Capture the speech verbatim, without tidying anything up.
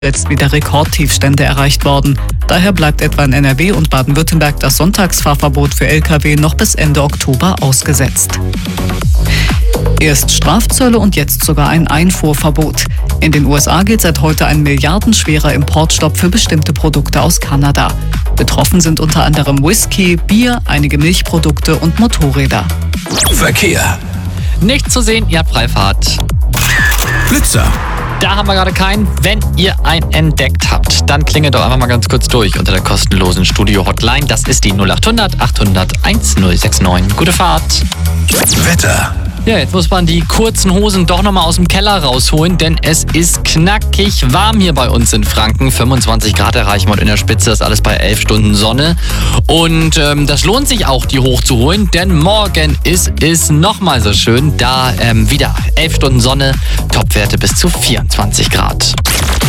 jetzt wieder Rekordtiefstände erreicht worden. Daher bleibt etwa in N R W und Baden-Württemberg das Sonntagsfahrverbot für L K W noch bis Ende Oktober ausgesetzt. Erst Strafzölle und jetzt sogar ein Einfuhrverbot. In den U S A gilt seit heute ein milliardenschwerer Importstopp für bestimmte Produkte aus Kanada. Betroffen sind unter anderem Whisky, Bier, einige Milchprodukte und Motorräder. Verkehr. Nichts zu sehen, ihr habt Freifahrt. Blitzer. Da haben wir gerade keinen. Wenn ihr einen entdeckt habt, dann klingelt doch einfach mal ganz kurz durch unter der kostenlosen Studio-Hotline. Das ist die null acht hundert achthundert1069. Gute Fahrt. Wetter. Ja, jetzt muss man die kurzen Hosen doch nochmal aus dem Keller rausholen, denn es ist knackig warm hier bei uns in Franken. fünfundzwanzig Grad erreichen wir und in der Spitze ist alles bei elf Stunden Sonne. Und ähm, das lohnt sich auch, die hochzuholen, denn morgen ist es nochmal so schön. Da ähm, wieder elf Stunden Sonne, Topwerte bis zu vierundzwanzig Grad.